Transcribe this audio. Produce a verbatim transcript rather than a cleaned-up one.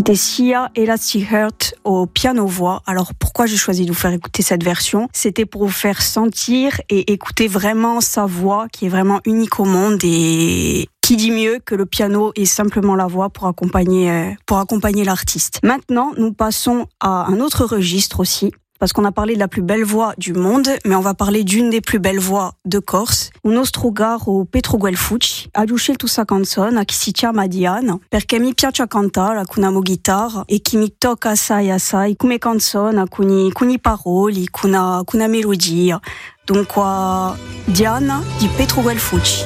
C'était Sia Elastic Heart au piano-voix. Alors pourquoi j'ai choisi de vous faire écouter cette version ? C'était pour vous faire sentir et écouter vraiment sa voix qui est vraiment unique au monde, et qui dit mieux que le piano et simplement la voix pour accompagner, euh, pour accompagner l'artiste. Maintenant, nous passons à un autre registre aussi. Parce qu'on a parlé de la plus belle voix du monde, mais on va parler d'une des plus belles voix de Corse. Un nostro caro Petro Guelfucci ha scelto questa canzone che si chiama Diana perché mi piace cantare con una chitarra e che mi tocca assai assai come canzone con i, con i paroli, con una, con una melodia. Dunque, Diana di Petro Guelfucci.